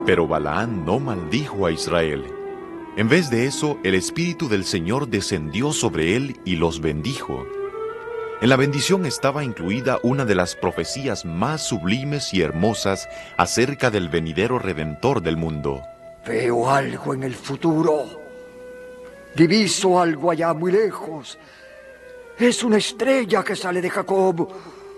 Pero Balaán no maldijo a Israel. En vez de eso, el Espíritu del Señor descendió sobre él y los bendijo. En la bendición estaba incluida una de las profecías más sublimes y hermosas acerca del venidero Redentor del mundo. Veo algo en el futuro. Diviso algo allá muy lejos. Es una estrella que sale de Jacob.